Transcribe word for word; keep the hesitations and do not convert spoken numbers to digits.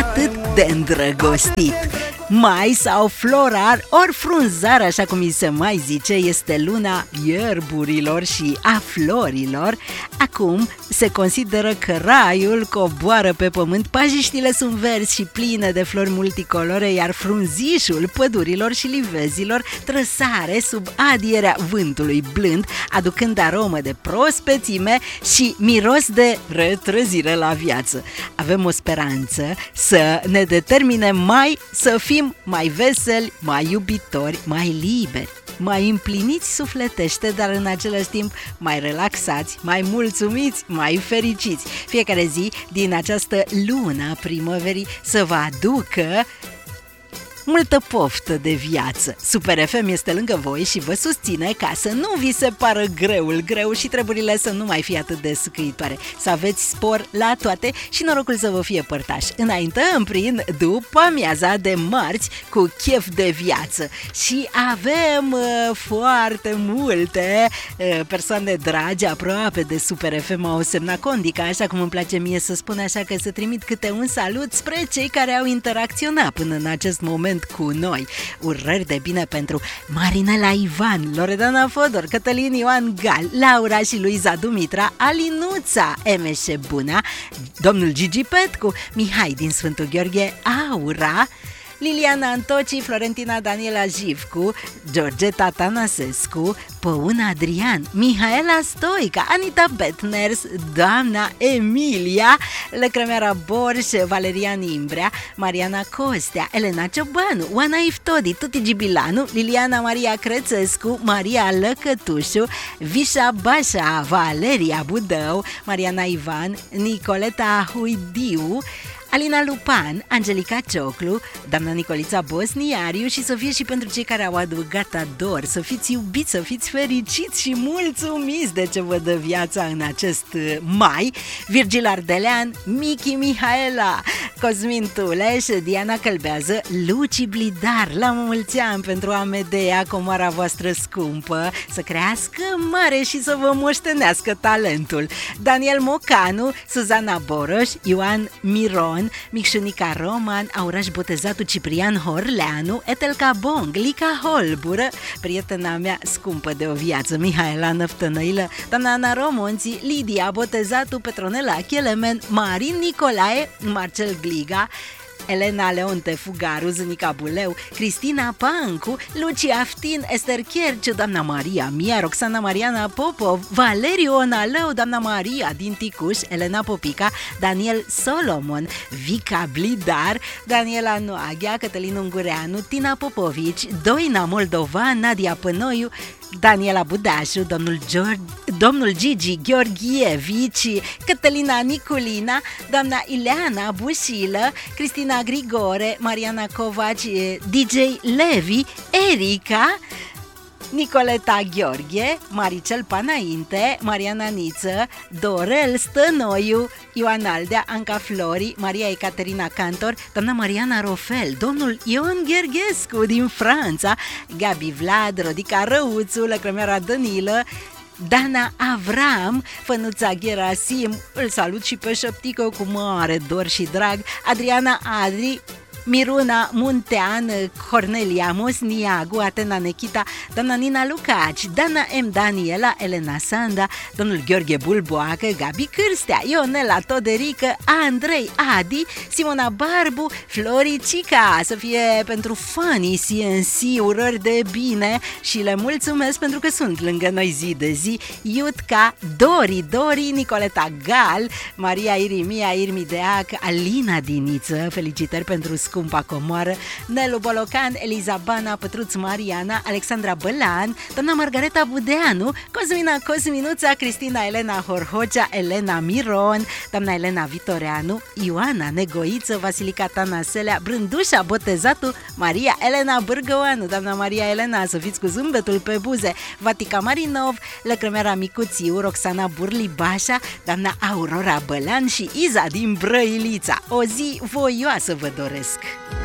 atât de îndrăgostit. Mai sau florar, ori frunzar, așa cum îi se mai zice, este luna ierburilor și a florilor. Acum se consideră că raiul coboară pe pământ, pajiștile sunt verzi și pline de flori multicolore, iar frunzișul pădurilor și livezilor trăsare sub adierea vântului blând, aducând aromă de prospețime și miros de retrezire la viață. Avem o speranță să ne determine mai să fim mai veseli, mai iubitori, mai liberi, mai împliniți sufletește, dar în același timp mai relaxați, mai mulțumiți, mai fericiți. Fiecare zi din această lună a primăverii să vă aducă multă poftă de viață. Super F M este lângă voi și vă susține ca să nu vi se pară greul greu și treburile să nu mai fie atât de scâitoare. Să aveți spor la toate și norocul să vă fie părtaș. Înaintăm prin după amiaza de marți cu chef de viață și avem uh, foarte multe uh, persoane dragi aproape de Super F M au semnat condica, așa cum îmi place mie să spun, așa că să trimit câte un salut spre cei care au interacționat până în acest moment cu noi. Urări de bine pentru Marinela Ivan, Loredana Fodor, Cătălin Ioan Gal, Laura și Luiza Dumitra, Alinuța Emeșe Buna, domnul Gigi Petcu, Mihai din Sfântul Gheorghe, Aura, Liliana Antoci, Florentina Daniela Jivcu, Georgeta Tanasescu, Păun Adrian, Mihaela Stoica, Anita Betners, doamna Emilia, Lăcrămeara Borș, Valerian Imbrea, Mariana Costea, Elena Ciobanu, Oana Iftodi, Tuti Gibilanu, Liliana Maria Crețescu, Maria Lăcătușu, Vișa Bașa, Valeria Budău, Mariana Ivan, Nicoleta Huidiu, Alina Lupan, Angelica Cioclu, doamna Nicolița Bosniariu și să fie și pentru cei care au adăugat ador. Să fiți iubiți, să fiți fericiți și mulțumiți de ce vă dă viața în acest mai. Virgil Ardelean, Michi Mihaela, Cosmin Tuleș, Diana Călbează, Luci Blidar, la mulți ani pentru Amedea, comoara voastră scumpă, să crească mare și să vă moștenească talentul. Daniel Mocanu, Suzana Boroș, Ioan Miron, Micșunica Roman, Auraș Botezatu Ciprian Horleanu, Etelca Bong, Lica Holbură, prietena mea scumpă de o viață, Mihaela Năftănăilă, doamna Ana Romonții, Lidia Botezatu, Petronela Chelemen, Marin Nicolae, Marcel Gliga, Elena Leonte Fugaru, Zânica Buleu, Cristina Pancu, Lucia Aftin, Ester Cherciu, doamna Maria Mia, Roxana Mariana Popov, Valeriu Onalău, doamna Maria din Ticuș, Elena Popica, Daniel Solomon, Vica Blidar, Daniela Noaghea, Cătălin Ungureanu, Tina Popovici, Doina Moldovan, Nadia Pănoiu, Daniela Budașu, domnul, George, domnul Gigi Gheorghievici, Cătălina Niculina, doamna Ileana Bușilă, Cristina Grigore, Mariana Covaci, D J Levi, Erica, Nicoleta Gheorghe, Maricel Panainte, Mariana Niță, Dorel Stănoiu, Ioan Aldea, Anca Flori, Maria Ecaterina Cantor, doamna Mariana Rofel, domnul Ion Gherghescu din Franța, Gabi Vlad, Rodica Răuțu, Lăcrămeara Danilă, Dana Avram, Fănuța Gherasim, îl salut și pe Șăptică cu mare dor și drag, Adriana Adri, Miruna Muntean, Cornelia Mosniagu, Atena Nechita, doamna Nina Lucaci, Dana M. Daniela, Elena Sanda, domnul Gheorghe Bulboacă, Gabi Cârstea, Ionela Toderică, Andrei Adi, Simona Barbu, Floricica, să fie pentru fanii C N C, urări de bine și le mulțumesc pentru că sunt lângă noi zi de zi, Iutca, Dori, Dori, Nicoleta Gal, Maria Irimia Irmideac, Alina Diniță, felicitări pentru scumpa comoară, Nelu Bolocan, Eliza Bana, Pătruț Mariana, Alexandra Bălan, doamna Margareta Budeanu, Cosmina Cosminuța, Cristina Elena Horhocea, Elena Miron, doamna Elena Vitoreanu, Ioana Negoiță, Vasilica Tanaselea, Brândușa Botezatu, Maria Elena Bârgăoanu, doamna Maria Elena, să fiți cu zâmbetul pe buze, Vatica Marinov, Lăcrămeara Micuțiu, Roxana Burlibașa, doamna Aurora Bălan și Iza din Brăilița. O zi voioasă vă doresc!